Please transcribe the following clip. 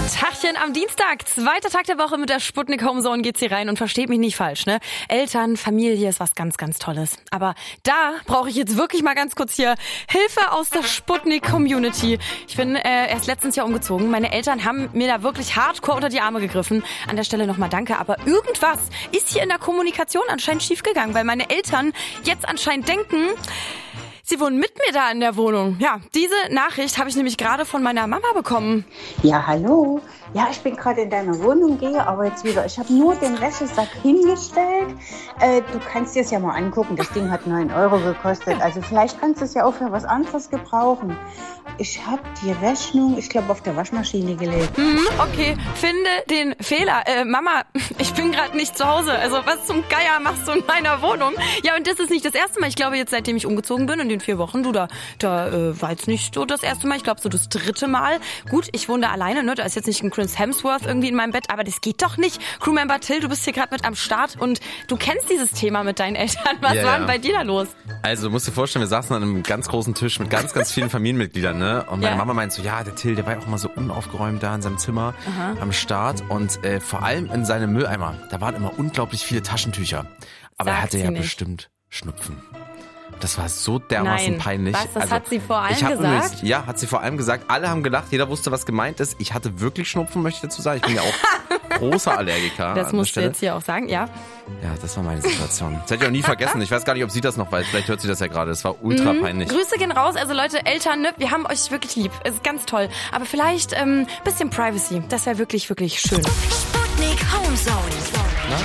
Tachchen am Dienstag, zweiter Tag der Woche mit der Sputnik Homezone geht's hier rein und versteht mich nicht falsch, ne? Eltern, Familie ist was ganz, ganz Tolles. Aber da brauche ich jetzt wirklich mal ganz kurz hier Hilfe aus der Sputnik Community. Ich bin erst letztens Jahr umgezogen. Meine Eltern haben mir da wirklich hardcore unter die Arme gegriffen. An der Stelle nochmal danke. Aber irgendwas ist hier in der Kommunikation anscheinend schiefgegangen, weil meine Eltern jetzt anscheinend denken, sie wohnen mit mir da in der Wohnung. Ja, diese Nachricht habe ich nämlich gerade von meiner Mama bekommen. Ja, hallo. Ja, ich bin gerade in deiner Wohnung, gehe aber jetzt wieder. Ich habe nur den Wäschesack hingestellt. Du kannst dir es ja mal angucken. Das Ding hat 9 € gekostet. Also vielleicht kannst du es ja auch für was anderes gebrauchen. Ich habe die Rechnung, ich glaube, auf der Waschmaschine gelegt. Okay, finde den Fehler. Mama, ich bin gerade nicht zu Hause. Also was zum Geier machst du in meiner Wohnung? Ja, und das ist nicht das erste Mal. Ich glaube, jetzt seitdem ich umgezogen bin, in den 4 Wochen, da war jetzt nicht so das erste Mal. Ich glaube, so das 3. Mal. Gut, ich wohne da alleine, ne? Da ist jetzt nicht ein Chris Hemsworth irgendwie in meinem Bett, aber das geht doch nicht. Crewmember Till, du bist hier gerade mit am Start und du kennst dieses Thema mit deinen Eltern. Was war denn bei dir da los? Also, du musst dir vorstellen, wir saßen an einem ganz großen Tisch mit ganz, ganz vielen Familienmitgliedern, ne? Und meine Mama meint so, ja, der Till, der war ja auch immer so unaufgeräumt da in seinem Zimmer am Start und vor allem in seinem Mülleimer, da waren immer unglaublich viele Taschentücher. Aber er hatte ja bestimmt Schnupfen. Das war so dermaßen peinlich. Was, das hat sie vor allem gesagt? Ja, hat sie vor allem gesagt. Alle haben gelacht, jeder wusste, was gemeint ist. Ich hatte wirklich Schnupfen, möchte ich dazu sagen. Ich bin ja auch großer Allergiker. Das musst du jetzt hier auch sagen, ja. Ja, das war meine Situation. Das hätte ich auch nie vergessen. Ich weiß gar nicht, ob sie das noch weiß. Vielleicht hört sie das ja gerade. Das war ultra peinlich. Grüße gehen raus. Also Leute, Eltern, ne, wir haben euch wirklich lieb. Es ist ganz toll. Aber vielleicht bisschen Privacy. Das wäre wirklich, wirklich schön. Sputnik Homezone.